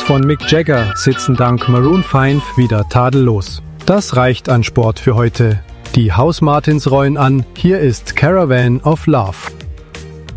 von Mick Jagger sitzen dank Maroon 5 wieder tadellos. Das reicht an Sport für heute. Die Hausmartins rollen an. Hier ist Caravan of Love.